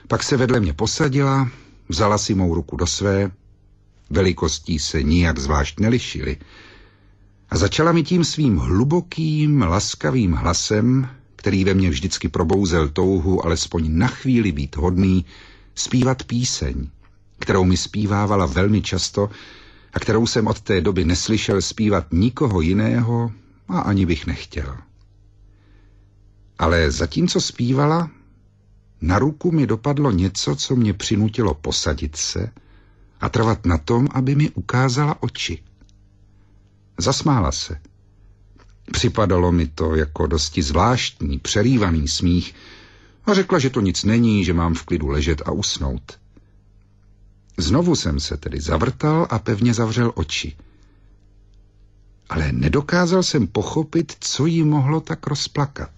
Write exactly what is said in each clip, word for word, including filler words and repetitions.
Pak se vedle mě posadila, vzala si mou ruku do své, velikostí se nijak zvlášť nelišily, a začala mi tím svým hlubokým, laskavým hlasem, který ve mně vždycky probouzel touhu alespoň na chvíli být hodný, zpívat píseň, kterou mi zpívávala velmi často a kterou jsem od té doby neslyšel zpívat nikoho jiného a ani bych nechtěl. Ale zatímco zpívala, na ruku mi dopadlo něco, co mě přinutilo posadit se a trvat na tom, aby mi ukázala oči. Zasmála se. Připadalo mi to jako dosti zvláštní, přerývaný smích a řekla, že to nic není, že mám v klidu ležet a usnout. Znovu jsem se tedy zavrtal a pevně zavřel oči. Ale nedokázal jsem pochopit, co jí mohlo tak rozplakat.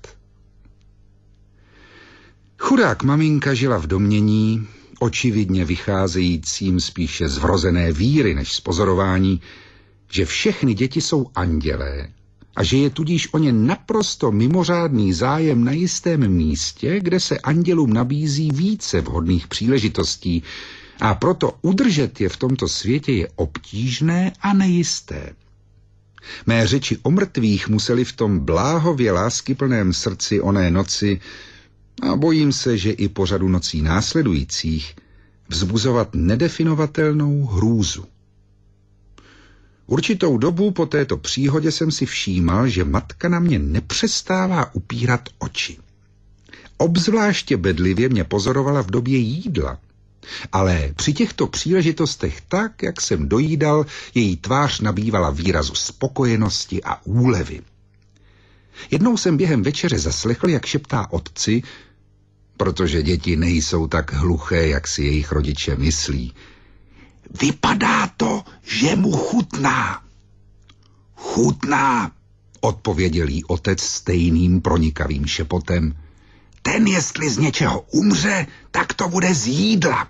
Chudák maminka žila v domnění, očividně vycházejícím spíše z vrozené víry než z pozorování, že všechny děti jsou andělé a že je tudíž o ně naprosto mimořádný zájem na jistém místě, kde se andělům nabízí více vhodných příležitostí a proto udržet je v tomto světě je obtížné a nejisté. Mé řeči o mrtvých museli v tom bláhově láskyplném srdci oné noci, a bojím se, že i po řadu nocí následujících, vzbuzovat nedefinovatelnou hrůzu. Určitou dobu po této příhodě jsem si všímal, že matka na mě nepřestává upírat oči. Obzvláště bedlivě mě pozorovala v době jídla, ale při těchto příležitostech tak, jak jsem dojídal, její tvář nabývala výrazu spokojenosti a úlevy. Jednou jsem během večeře zaslechl, jak šeptá otci, protože děti nejsou tak hluché, jak si jejich rodiče myslí. Vypadá to, že mu chutná. Chutná, odpověděl jí otec stejným pronikavým šepotem. Ten, jestli z něčeho umře, tak to bude z jídla.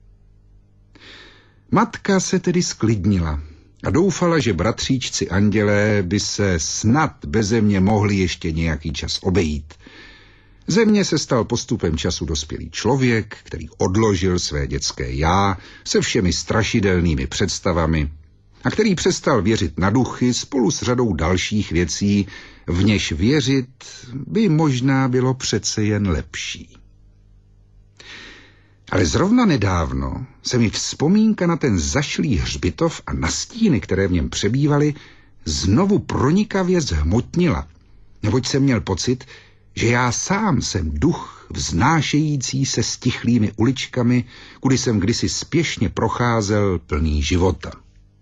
Matka se tedy sklidnila a doufala, že bratříčci andělé by se snad beze mě mohli ještě nějaký čas obejít. Ze mě se stal postupem času dospělý člověk, který odložil své dětské já se všemi strašidelnými představami a který přestal věřit na duchy spolu s řadou dalších věcí, v něž věřit by možná bylo přece jen lepší. Ale zrovna nedávno se mi vzpomínka na ten zašlý hřbitov a na stíny, které v něm přebývaly, znovu pronikavě zhmotnila, neboť jsem měl pocit, že já sám jsem duch vznášející se stichlými uličkami, kudy jsem kdysi spěšně procházel plný života.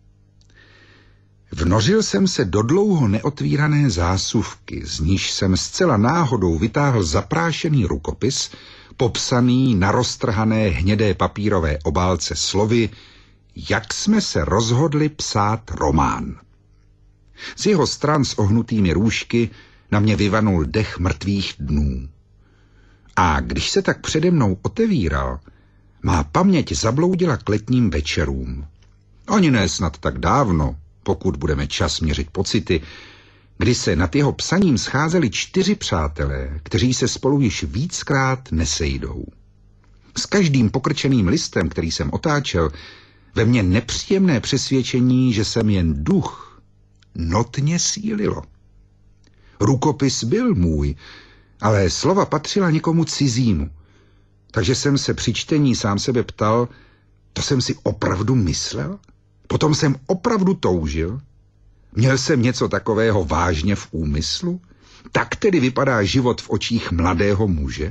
Vnořil jsem se do dlouho neotvírané zásuvky, z níž jsem zcela náhodou vytáhl zaprášený rukopis, popsaný na roztrhané hnědé papírové obálce slovy, jak jsme se rozhodli psát román. Z jeho stran s ohnutými růžky na mě vyvanul dech mrtvých dnů. A když se tak přede mnou otevíral, má paměť zabloudila k letním večerům. Ani ne snad tak dávno, pokud budeme čas měřit pocity, kdy se nad jeho psaním scházeli čtyři přátelé, kteří se spolu již víckrát nesejdou. S každým pokrčeným listem, který jsem otáčel, ve mně nepříjemné přesvědčení, že jsem jen duch, notně sílilo. Rukopis byl můj, ale slova patřila někomu cizímu, takže jsem se při čtení sám sebe ptal, to jsem si opravdu myslel? Potom jsem opravdu toužil? Měl jsem něco takového vážně v úmyslu? Tak tedy vypadá život v očích mladého muže?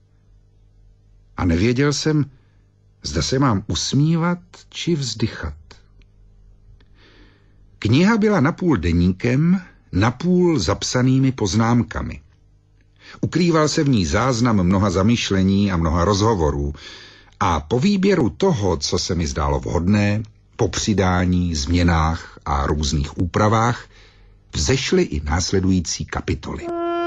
A nevěděl jsem, zda se mám usmívat či vzdychat. Kniha byla napůl deníkem, napůl zapsanými poznámkami. Ukrýval se v ní záznam mnoha zamyšlení a mnoha rozhovorů a po výběru toho, co se mi zdálo vhodné, po přidání, změnách a různých úpravách, vzešly i následující kapitoly.